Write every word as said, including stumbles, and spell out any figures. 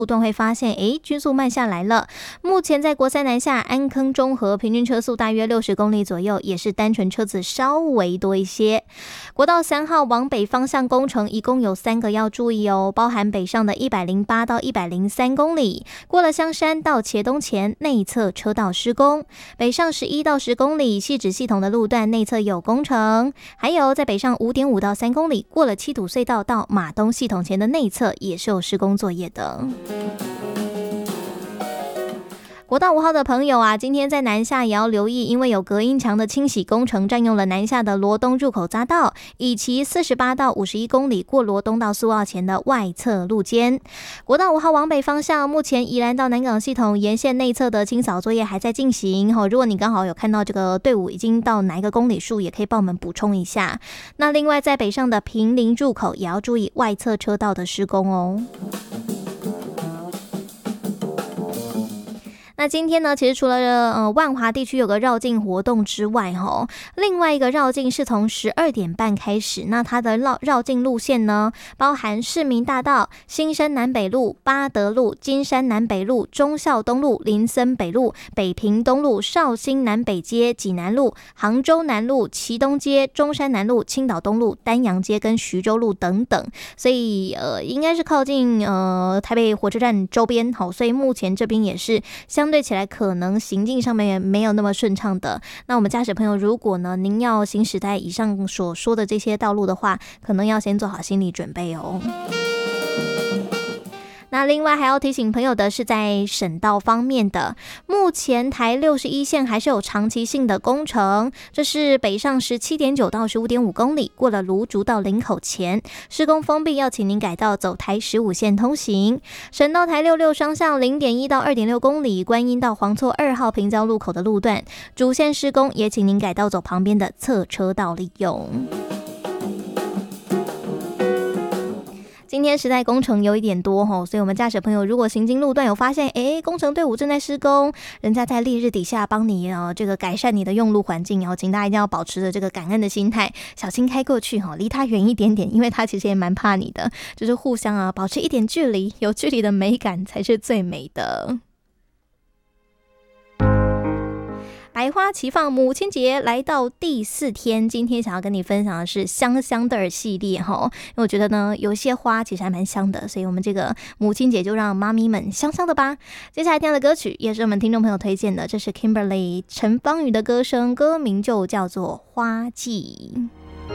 路段会发现，诶，均速慢下来了。目前在国三南下安坑中和，平均车速大约六十公里左右，也是单纯车子稍微多一些。国道三号往北方向工程一共有三个要注意哦，包含北上的一百零八到一百零三公里，过了香山到茄东前内侧车道施工；北上十一到十公里，汐止系统的路段内侧有工程，还有在北上五点五到三公里，过了七堵隧道到马东系统前的内侧也是有施工作业的。国道五号的朋友啊，今天在南下也要留意，因为有隔音墙的清洗工程占用了南下的罗东入口匝道，以及四十八到五十一公里过罗东到苏澳前的外侧路肩。国道五号往北方向，目前宜兰到南港系统沿线内侧的清扫作业还在进行。如果你刚好有看到这个队伍已经到哪一个公里数，也可以帮我们补充一下。那另外在北上的平林入口也要注意外侧车道的施工哦。那今天呢，其实除了呃万华地区有个绕境活动之外，吼，另外一个绕境是从十二点半开始。那它的绕绕境路线呢，包含市民大道、新生南北路、八德路、金山南北路、忠孝东路、林森北路、北平东路、绍兴南北街、济南路、杭州南路、旗东街、中山南路、青岛东路、丹阳街跟徐州路等等。所以呃，应该是靠近呃台北火车站周边，好，所以目前这边也是相对起来可能行进上面也没有那么顺畅的。那我们驾驶朋友，如果呢您要行驶在以上所说的这些道路的话，可能要先做好心理准备哦。那另外还要提醒朋友的是，在省道方面的，目前台六十一线还是有长期性的工程，这是北上 十七点九到十五点五公里，过了芦竹到林口前施工封闭，要请您改道走台十五线通行。省道台六六双向 零点一到二点六公里，观音到黄厝二号平交路口的路段主线施工，也请您改道走旁边的侧车道利用。今天实在工程有一点多吼，所以我们驾驶朋友如果行经路段有发现，诶，工程队伍正在施工，人家在烈日底下帮你呃这个改善你的用路环境，然后请大家一定要保持着这个感恩的心态，小心开过去哈，离他远一点点，因为他其实也蛮怕你的，就是互相啊保持一点距离，有距离的美感才是最美的。百花齐放，母亲节来到第四天，今天想要跟你分享的是香香的系列哈，因为我觉得呢，有些花其实还蛮香的，所以我们这个母亲节就让妈咪们香香的吧。接下来听到的歌曲也是我们听众朋友推荐的，这是 Kimberly 陈芳宇的歌声，歌名就叫做《花季》。